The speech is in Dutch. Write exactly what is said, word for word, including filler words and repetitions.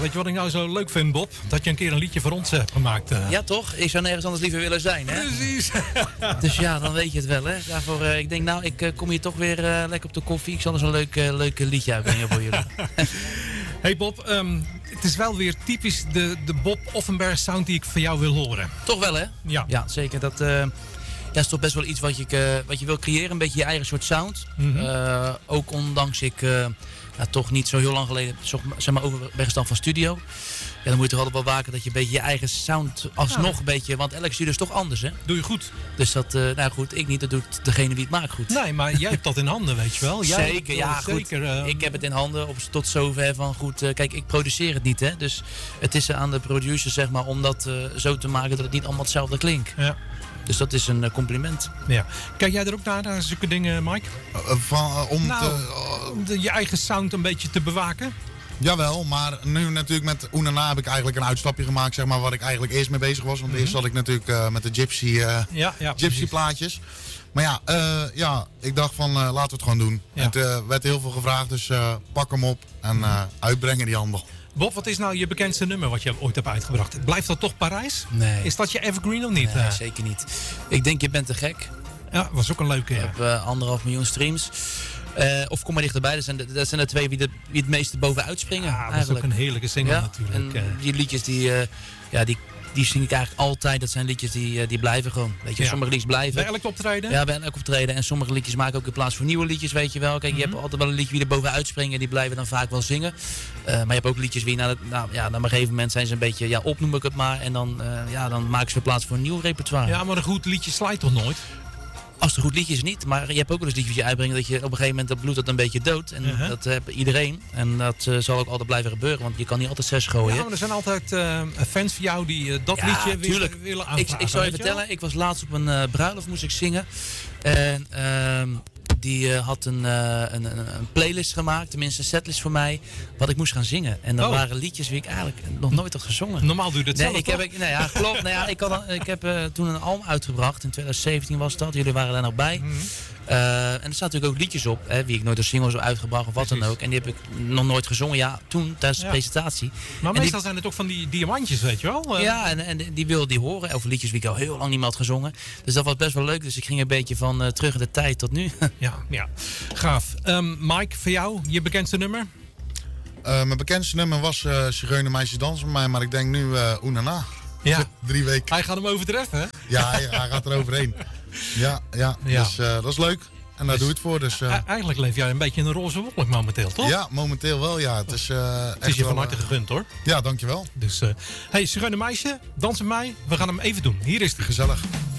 weet je wat ik nou zo leuk vind, Bob? Dat je een keer een liedje voor ons hebt gemaakt. Uh. Ja, toch? Ik zou nergens anders liever willen zijn, hè? Precies. Dus ja, dan weet je het wel, hè? Daarvoor, uh, ik denk, nou, ik uh, kom hier toch weer uh, lekker op de koffie. Ik zal eens een leuk, uh, leuk liedje uitbrengen voor jullie. Hey Bob, um, het is wel weer typisch de, de Bob Offenberg sound die ik van jou wil horen. Toch wel, hè? Ja. Ja, zeker. Dat uh, ja, is toch best wel iets wat je, uh, wat je wil creëren. Een beetje je eigen soort sound. Mm-hmm. Uh, ook ondanks ik uh, ja, toch niet zo heel lang geleden zeg maar, over ben gestapt van studio. Ja, dan moet je toch altijd wel waken dat je een beetje je eigen sound alsnog ja. een beetje... Want elke studio is toch anders, hè? Doe je goed. Dus dat, uh, nou goed, ik niet. Dat doet degene wie het maakt goed. Nee, maar jij hebt dat in handen, weet je wel. Jij zeker, ja, zeker. Uh... Ik heb het in handen op, tot zover van goed... Uh, kijk, ik produceer het niet, hè. Dus het is aan de producers, zeg maar, om dat uh, zo te maken dat het niet allemaal hetzelfde klinkt. Ja. Dus dat is een uh, compliment. Ja. Kijk jij er ook naar, naar zulke dingen, Mike? Uh, van, uh, om nou, te, uh, om de, je eigen sound een beetje te bewaken? Jawel, maar nu natuurlijk met Oenana heb ik eigenlijk een uitstapje gemaakt, zeg maar, waar ik eigenlijk eerst mee bezig was. Want mm-hmm. eerst zat ik natuurlijk uh, met de Gypsy, uh, ja, ja, gypsy plaatjes. Maar ja, uh, ja, ik dacht van uh, laten we het gewoon doen. Ja. En er uh, werd heel veel gevraagd, dus uh, pak hem op en uh, uitbrengen die handel. Bob, wat is nou je bekendste nummer wat je ooit hebt uitgebracht? Blijft dat toch Parijs? Nee. Is dat je evergreen of niet? Nee, zeker niet. Ik denk Je bent te gek. Ja, was ook een leuke. Ik ja. heb uh, anderhalf miljoen streams. Uh, of Kom maar dichterbij, dat zijn de, dat zijn de twee die, de, die het meeste bovenuit springen. Ja, dat is ook een heerlijke single ja, natuurlijk. En die liedjes die, uh, ja, die, die zing ik eigenlijk altijd. Dat zijn liedjes die, uh, die blijven gewoon. Weet je, ja. Sommige liedjes blijven. Bij elk optreden? Ja, bij elk optreden. En sommige liedjes maken ook in plaats voor nieuwe liedjes, weet je wel. Kijk, mm-hmm. je hebt altijd wel een liedje die er bovenuit springen. Die blijven dan vaak wel zingen. Uh, maar je hebt ook liedjes wie na, de, nou, ja, na een gegeven moment zijn ze een beetje ja, op, noem ik het maar. En dan, uh, ja, dan maken ze weer plaats voor een nieuw repertoire. Ja, maar een goed liedje slijt toch nooit? Als het een goed liedje is niet, maar je hebt ook wel eens liedjes die je uitbrengen dat je op een gegeven moment dat bloed dat een beetje dood. En uh-huh. dat heeft iedereen. En dat uh, zal ook altijd blijven gebeuren, want je kan niet altijd zes gooien. Ja, maar er zijn altijd uh, fans van jou die uh, dat ja, liedje tuurlijk. willen aanvragen. Ik, ik zou je vertellen, ik was laatst op een uh, bruiloft moest ik zingen. En uh, die uh, had een, uh, een, een, een playlist gemaakt, tenminste een setlist voor mij, wat ik moest gaan zingen. En dat oh. waren liedjes die ik eigenlijk nog nooit had gezongen. Normaal doe je dat nee, zelf, ik heb, ik, nee, ja, klopt. nou ja, ik, had, ik heb uh, toen een album uitgebracht, in twintig zeventien was dat, jullie waren daar nog bij. Mm-hmm. Uh, en er staan natuurlijk ook liedjes op, hè, wie ik nooit als singles heb uitgebracht of wat Precies. dan ook. En die heb ik nog nooit gezongen, ja, toen tijdens de ja. presentatie. Maar en meestal die, zijn het ook van die diamantjes, weet je wel? Uh, ja, en, en die wilde die horen, of liedjes die ik al heel lang niet meer had gezongen. Dus dat was best wel leuk, dus ik ging een beetje van uh, terug in de tijd tot nu. ja, ja, gaaf. Um, Mike, voor jou, je bekendste nummer? Uh, mijn bekendste nummer was uh, Zigeuner Meisjes Dansen met mij, maar ik denk nu uh, Oenana. Ja. Drie weken. Hij gaat hem overtreffen, hè? Ja, hij, hij gaat er overheen. Ja, ja, ja. Dus uh, dat is leuk. En daar dus, doe je het voor. Dus, uh... Eigenlijk leef jij een beetje in een roze wolk momenteel, toch? Ja, momenteel wel, ja. Het is, uh, het is je van harte gegund, hoor. Ja, dankjewel. Dus, uh, hey, Zigeuner Meisje, dans met mij. We gaan hem even doen. Hier is hij. Gezellig.